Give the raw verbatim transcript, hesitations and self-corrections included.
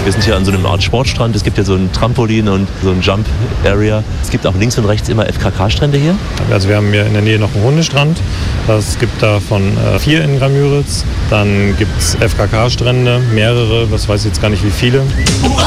Wir sind hier an so einem Art Sportstrand. Es gibt ja so ein Trampolin und so ein Jump-Area. Es gibt auch links und rechts immer F K K-Strände hier. Also wir haben hier in der Nähe noch einen Hundestrand. Es gibt davon äh, vier in Grammüritz. Dann gibt es F K K-Strände, mehrere, das weiß ich jetzt gar nicht wie viele.